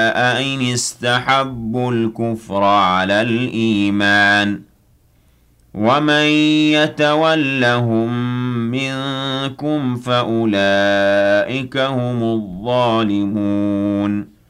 إن استحبوا الكفر على الإيمان ومن يتولهم منكم فأولئك هم الظالمون